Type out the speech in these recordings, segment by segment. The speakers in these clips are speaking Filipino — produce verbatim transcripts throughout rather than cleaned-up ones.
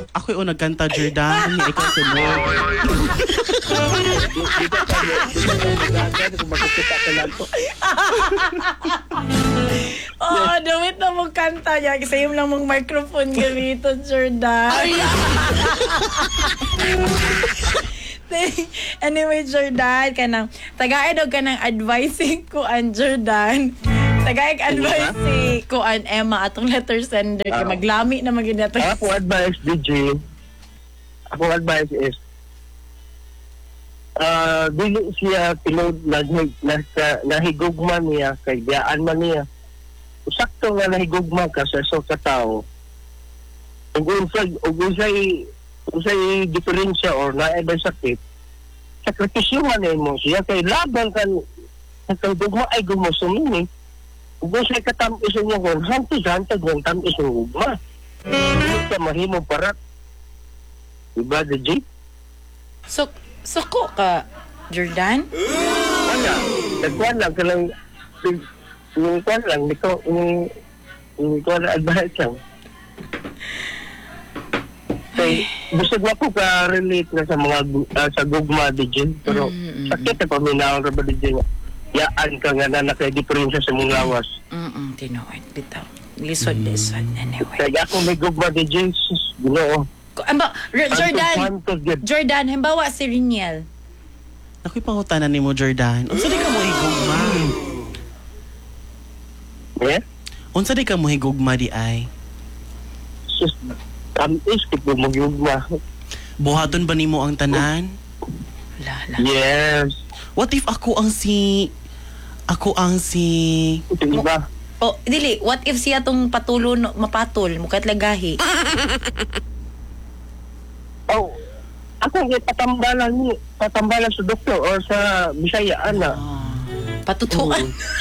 Ako yung nagkanta, Jordan. Ikaw sunod. Dito ka, dito kung makikita ka lang ko. Oo, damit na mong kanta niya. Kasi yung lang mong microphone gamiton, Jordan. Anyway, Jordan, kanang tagaid og kanang advising ko an Jordan. Tagaig advising ko an Emma atong letter sender kay maglami na magid nato. Ako advice, D J. Ako advice is ah uh, dili siya tinod nahig nahigugma niya kay biyaan man niya. Sakto nga nahigugma ka sa so ka tao. Ug unsay ug unsay unsay diferensya or naay ba sakit. Sakripisyo man mo siya kay laban kan sa dugma ay gumusumini. Ug unsay katampis niya kon hanti hantag ng tampis ng ugma. Ito mahimo para iba D J. So suko ka, Jordan? Wala. Nagkuhan lang ka lang yung kuhan lang nito yung yung kuhan na advice lang. Kaya gusto nga po ka-relate na sa mga uh, sa gugma D J. Pero mm-hmm. sakit na paminaw ka ba D J? Yaan ka nga na nakadiferensya sa mga lawas. Mm-mm, tinuod, bitaw. Lisod, lisod, anyway. Kaya ako may gugma D J, ginoo. Amba, Jordan, Jordan, himbawa si Riniel. Ako'y pangutanan ni mo, Jordan. Unsa di ka mo higugma? Eh? Unsa di ka mo higugma di ay? Sus, tamis ko mo gugma. Buhaton ba nimo ang tanan? Lala. Yes. What if ako ang si... Ako ang si... Ito iba. Oh, dili, what if siya tong patulo no, mapatol, mukat lagahi? Oh, ako yung patambalan ni, patambalan sa doktor o sa Bisaya, ana. Oh, patutuan.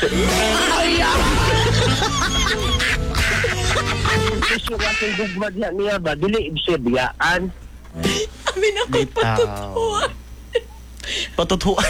Kasi yung aking gugma niya niya ba, dili siya biyaan. Amin ako patutuan. Patutuan.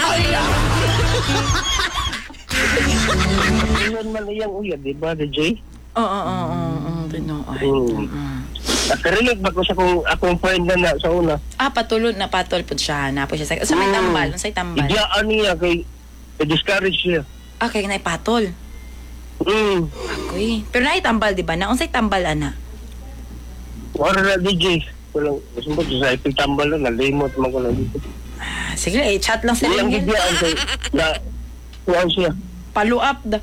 Iyon man iyang uya, di ba, D J? Oo, oo, oo, tinuod. Nakarinig ba ko sa kung akong friend na na sa una? Ah, patulod na patol po siya. Na po siya sa... Sa may tambal, sa tambal. Idiyaan niya kay, kay discourage siya. Ah, kaya na patol. Mm. Ako'y. Pero na tambal, di ba? Na unsay tambal, ana? Wala na, D J. Walang, gusto mo, sa ipitambal na, nalimot mo ko na dito. Ah, sige, eh, chat lang sa Ilang ringin. idiyaan kay, na, kuhaan siya. Follow up da.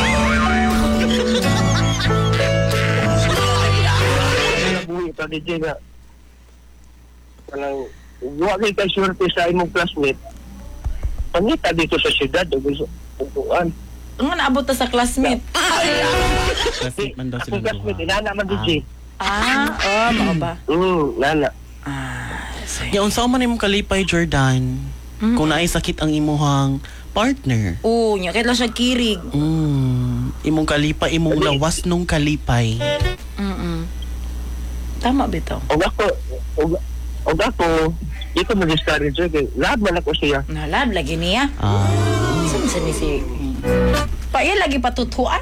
Nabuhi pa, D J, na, walang, huwag kayo kay swerte sa imong classmate. Pangita dito sa siyudad, o gusto, kuhaan. Ang naabot ta sa classmate. Classmate man daw sila Ako classmate, duha. inana man, D J. Ah, oh, mao ba? Mm, nana. Ah, sige. Ya unsa man imong kalipay, Jordan? Mm-hmm. Kung naay sakit ang imuhang partner. Oo, nya kaya lang siya kirig. Mm, imong kalipay, imong lawas nung kalipay. Mm-mm. Tama bitaw. Og ako, og, og ako, ito mag-discourage kay lahat man ako siya. Nalab lagi niya. Ah. Saan sa ni si... Pa iya lagi patutuan?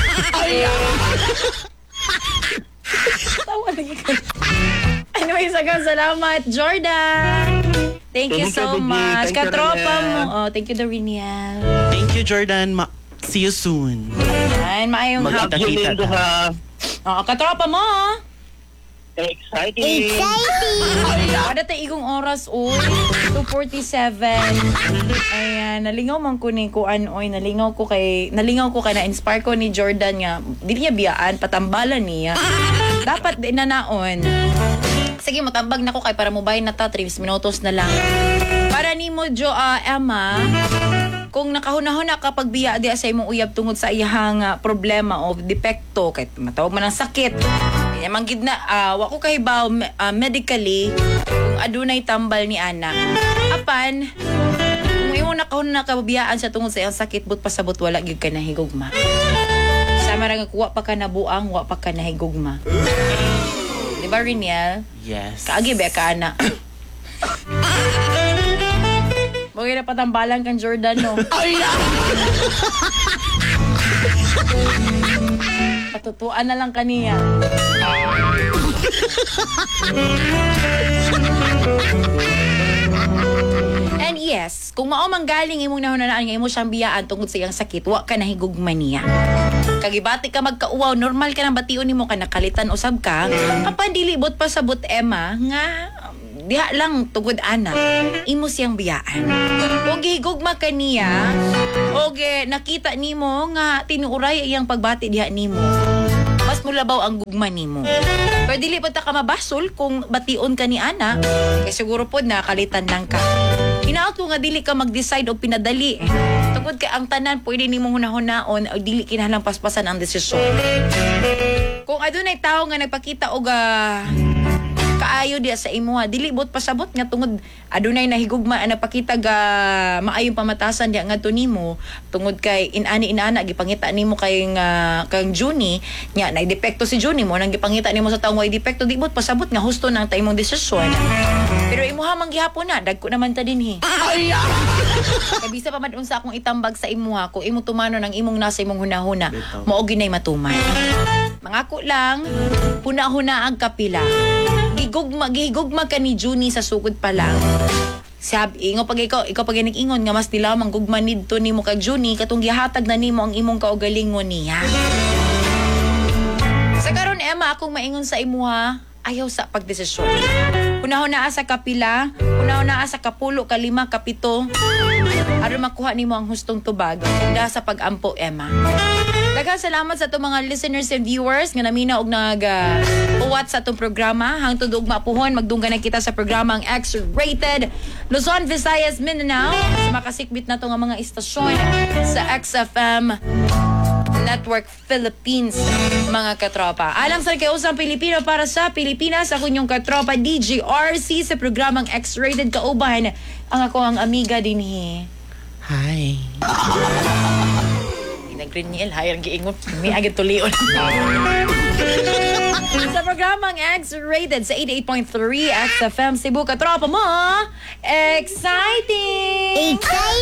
Tawa lagi ka. Anyway, sagang salamat, Jordan. Thank you Thank so you, Didi. much. Thank you, Katropa Daniel. mo. Oh, thank you, Doriniel. Thank you, Jordan. Ma- see you soon. Ayan, maayong hap. Magkita-kita Magkita ta. ha. Oh, katropa mo. Exciting. Kada tayo igong oras, oy. two forty-seven. Ayan, nalingaw man ko ni kuan, oy. Nalingaw ko kay, nalingaw ko kay na-inspire ko ni Jordan nga. Dili niya biyaan, patambalan niya. Dapat din na naon. Sige, matambag na ko kay para mobile na ta. three minutos na lang. Para ni mo, Jo, uh, Emma, kung nakahuna-huna kapag biya di sa imong uyab tungod sa iyang uh, problema o depekto, kay matawag man ang sakit. Kaya manggid na, uh, wako kahibaw uh, medically kung adunay tambal ni Ana. Apan, kung imo nakahuna kababiyaan sa tungod sa iyang sakit, but pasabot wala gyud ka nahigugma. Sama ra nga kuwa pa ka nabuang, wa pa ka nahigugma. Di ba, Riniel? Yes. Kaagi ba ka, Ana? Bagay na patambalan kang Jordan, no? Patutuan na lang kaniya. And yes, kung mao man galing imong nahunanaan nga imo siyang biyaan tungod sa iyang sakit, wa ka nahigugman niya. Kagibati ka magkauwaw, normal ka nang bation nimo ka nakalitan usab ka, kapan dilibot pa sabot Emma nga um, diha lang tugod ana imo siyang biyaan. Og higugma ka niya, og eh, nakita nimo nga tinuuray iyang pagbati diha nimo. Mas mulabaw ang gugma nimo. Pero dili pa ta ka mabasol kung bation ka ni ana, kay siguro pod nakalitan lang ka. Hinaot ko nga dili ka mag-decide o pinadali. Tungkol ka ang tanan, pwede nimong hunahon o dili kinahanglang paspasan ang desisyon. Kung adunay tao nga nagpakita og uh, kaayo diya sa imo, dili bot pasabot nga tungod adunay nahigugma ang napakita ga maayong pamatasan diya ngadto nimo tungod kay inani inana gipangita nimo kay nga kang Juni nya na depekto si Juni mo nang gipangita nimo sa taong way depekto di bot pasabot nga husto nang taimong desisyon. Pero imuha man gihapon na dagko naman ta dinhi. Kay bisa pa man unsa akong itambag sa imuha kung imo tumano nang imong nasa imong hunahuna mao ginay matuman. Mangako lang huna-huna ang kapila. Gigugma, gigugma ka ni Juni sa sugod pa lang. Sabi, ingo pag ikaw, ikaw pag ingon nga mas nila mang gugma nidto nimo kag Juni katong gihatag na nimo ang imong kaugalingon niya. Sa karon Emma, akong maingon sa imuha, ayaw sa pagdesisyon. Una-una sa kapila, una-una sa kapulo, kalima, kapito. Aron makuha nimo ang hustong tubag da sa pag-ampo Emma. Daghang salamat sa itong mga listeners and viewers nga namina og nag-uwat uh, sa itong programa. Hangtod og mapuhon, magdunggan na kita sa programang X-Rated Luzon, Visayas, Mindanao. Sa makasikbit na ito nga mga istasyon sa X F M Network Philippines, mga katropa. Alam sa kausang Pilipino para sa Pilipinas, ako yung katropa D J R C sa programang X-Rated Kauban. Ang ako ang amiga din he. Hi. Nag-Green hayang giingon. May agad tulion. Sa programang X-Rated sa eighty-eight point three X F M Cebu, katropa mo, exciting! Exciting!